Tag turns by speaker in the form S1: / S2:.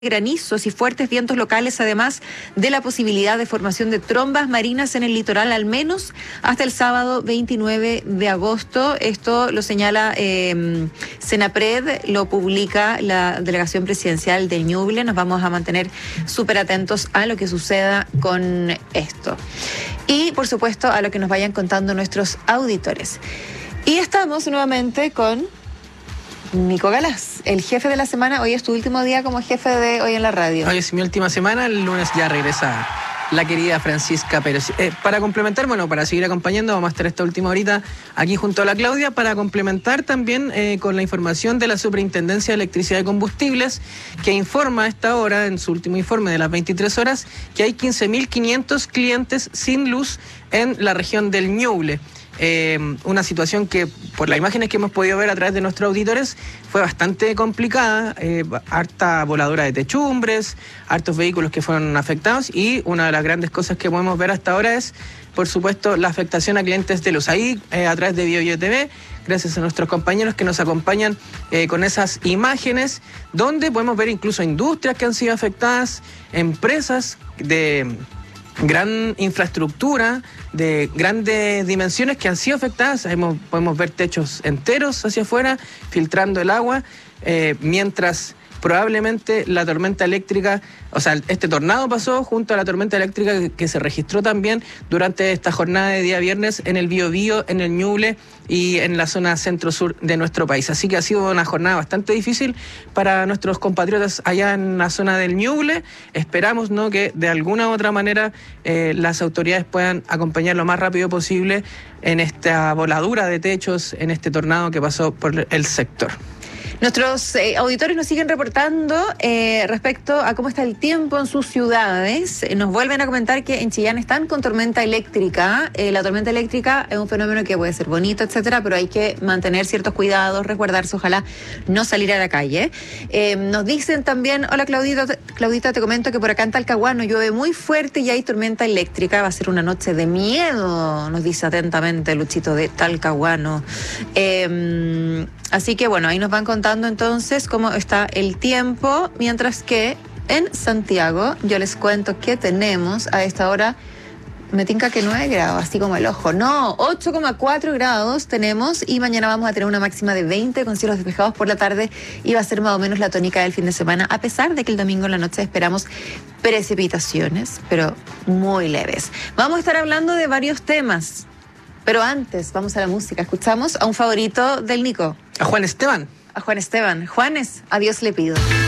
S1: Granizos y fuertes vientos locales, además de la posibilidad de formación de trombas marinas en el litoral, al menos hasta el sábado 29 de agosto. Esto lo señala Senapred, lo publica la delegación presidencial del Ñuble. Nos vamos a mantener súper atentos a lo que suceda con esto. Y, por supuesto, a lo que nos vayan contando nuestros auditores. Y estamos nuevamente con Nico Galaz, el jefe de la semana. Hoy es tu último día como jefe de Hoy en la Radio.
S2: Hoy es mi última semana, el lunes ya regresa la querida Francisca Pérez. Para complementar, para seguir acompañando, vamos a estar esta última horita aquí junto a la Claudia, para complementar también con la información de la Superintendencia de Electricidad y Combustibles, que informa a esta hora, en su último informe de las 23 horas, que hay 15.500 clientes sin luz en la región del Ñuble. Una situación que, por las imágenes que hemos podido ver a través de nuestros auditores, fue bastante complicada, harta voladura de techumbres, hartos vehículos que fueron afectados, y una de las grandes cosas que podemos ver hasta ahora es, por supuesto, la afectación a clientes de luz. Ahí, a través de BioBio TV, gracias a nuestros compañeros que nos acompañan con esas imágenes, donde podemos ver incluso industrias que han sido afectadas, empresas de gran infraestructura, de grandes dimensiones que han sido afectadas. Podemos ver techos enteros hacia afuera, filtrando el agua, mientras probablemente la tormenta eléctrica, este tornado pasó junto a la tormenta eléctrica que se registró también durante esta jornada de día viernes en el Biobío, en el Ñuble y en la zona centro-sur de nuestro país. Así que ha sido una jornada bastante difícil para nuestros compatriotas allá en la zona del Ñuble. Esperamos que de alguna u otra manera las autoridades puedan acompañar lo más rápido posible en esta voladura de techos, en este tornado que pasó por el sector.
S1: Nuestros auditores nos siguen reportando respecto a cómo está el tiempo en sus ciudades. Nos vuelven a comentar que en Chillán están con tormenta eléctrica. La tormenta eléctrica es un fenómeno que puede ser bonito, etcétera, pero hay que mantener ciertos cuidados, resguardarse, ojalá no salir a la calle. Nos dicen también, hola Claudita, te comento que por acá en Talcahuano llueve muy fuerte y hay tormenta eléctrica. Va a ser una noche de miedo, nos dice atentamente Luchito de Talcahuano. Así que ahí nos van contando entonces cómo está el tiempo, mientras que en Santiago yo les cuento que tenemos a esta hora, me tinca que 9 grados, así como el ojo, no, 8,4 grados tenemos, y mañana vamos a tener una máxima de 20 con cielos despejados por la tarde, y va a ser más o menos la tónica del fin de semana, a pesar de que el domingo en la noche esperamos precipitaciones, pero muy leves. Vamos a estar hablando de varios temas, pero antes vamos a la música. Escuchamos a un favorito del Nico.
S2: A Juan Esteban.
S1: A Juan Esteban. Juanes, a Dios le pido.